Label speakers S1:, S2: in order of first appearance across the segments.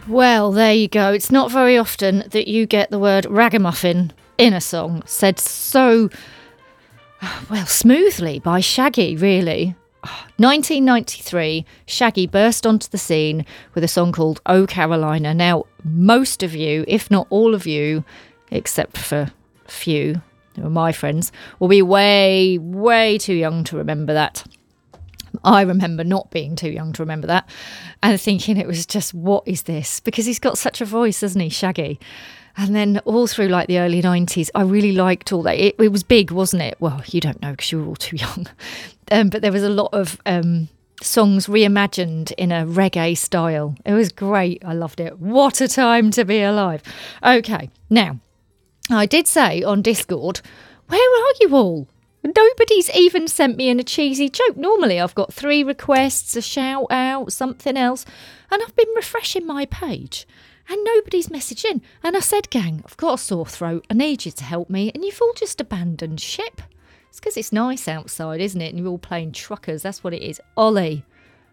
S1: Well, there you go. It's not very often that you get the word ragamuffin in a song said so, well, smoothly by Shaggy, really. 1993, Shaggy burst onto the scene with a song called Oh Carolina. Now, most of you, if not all of you, except for a few who are my friends, will be way, way too young to remember that. I remember not being too young to remember that and thinking it was just, what is this? Because he's got such a voice, hasn't he, Shaggy? And then all through like the early 90s, I really liked all that. It was big, wasn't it? Well, you don't know because you were all too young. But there was a lot of songs reimagined in a reggae style. It was great. I loved it. What a time to be alive. Okay, now, I did say on Discord, where are you all? Nobody's even sent me in a cheesy joke. Normally I've got 3 requests, a shout out, something else, and I've been refreshing my page and nobody's messaged in. And I said, gang, I've got a sore throat, I need you to help me, and you've all just abandoned ship. It's because it's nice outside, isn't it? And you're all playing truckers, that's what it is. Ollie,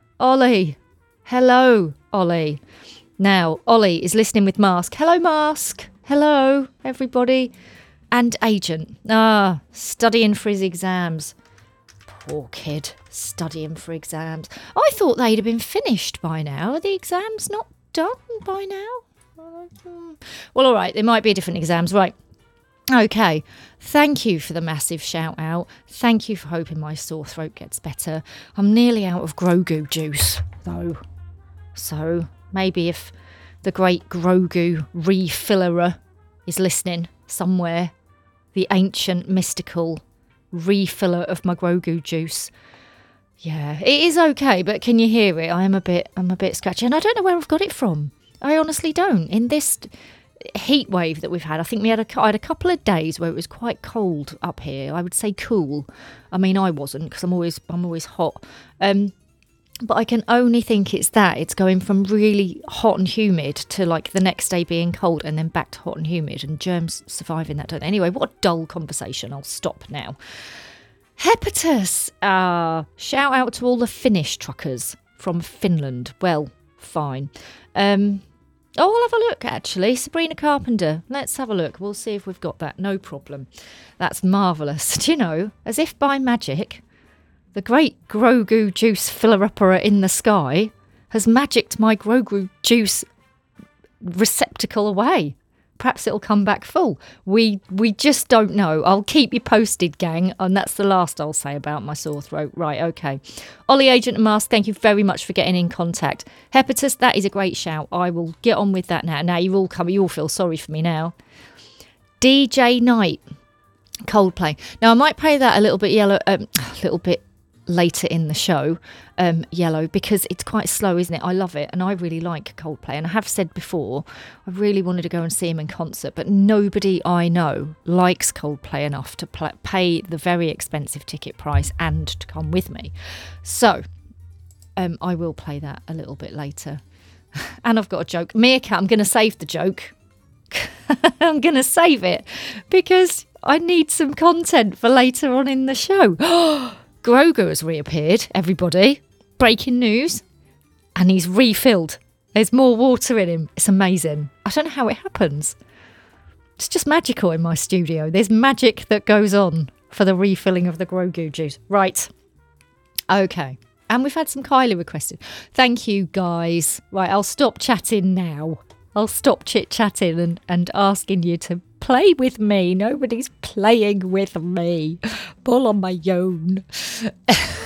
S1: hello, Ollie. Now, Ollie is listening with Mask. Hello, Mask. Hello, everybody. And Agent. Studying for his exams. Poor kid, studying for exams. I thought they'd have been finished by now. Are the exams not done by now? Well, all right, there might be different exams. Right. Okay. Thank you for the massive shout out. Thank you for hoping my sore throat gets better. I'm nearly out of Grogu juice, though. So maybe if the great Grogu refillerer is listening somewhere, the ancient mystical refiller of my Grogu juice. Yeah, it is okay, but can you hear it? I'm a bit scratchy, and I don't know where I've got it from. I honestly don't. In this heat wave that we've had, I think I had a couple of days where it was quite cold up here. I would say cool. I mean, I wasn't because I'm always hot. But I can only think it's that. It's going from really hot and humid to like the next day being cold and then back to hot and humid, and germs surviving that. Anyway, what a dull conversation. I'll stop now. Hepatus. Shout out to all the Finnish truckers from Finland. Well, fine. I'll have a look, actually. Sabrina Carpenter. Let's have a look. We'll see if we've got that. No problem. That's marvellous. Do you know, as if by magic, the great Grogu juice filler-upper in the sky has magicked my Grogu juice receptacle away. Perhaps it'll come back full. We just don't know. I'll keep you posted, gang, and that's the last I'll say about my sore throat. Right, okay. Ollie, Agent and Mask, thank you very much for getting in contact. Hepatus, that is a great shout. I will get on with that now. Now you all feel sorry for me now. DJ Night, Coldplay. Now I might play that a little bit later in the show, Yellow, because it's quite slow, isn't it? I love it, and I really like Coldplay, and I have said before I really wanted to go and see him in concert, but nobody I know likes Coldplay enough to pay the very expensive ticket price and to come with me. So I will play that a little bit later. And I've got a joke. Meerkat, I'm going to save the joke. I'm going to save it because I need some content for later on in the show. Grogu has reappeared, everybody. Breaking news. And he's refilled. There's more water in him. It's amazing. I don't know how it happens. It's just magical in my studio. There's magic that goes on for the refilling of the Grogu juice. Right. Okay. And we've had some Kylie requested. Thank you, guys. Right, I'll stop chatting now. I'll stop chit-chatting and asking you to play with me. Nobody's playing with me. All on my own.